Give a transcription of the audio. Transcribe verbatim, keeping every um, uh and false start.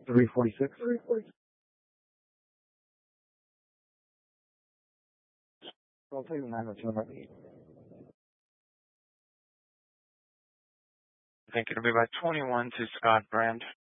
three forty-six. I'll take the nine oh two. Thank you. It'll be by twenty-one to Scott Brand.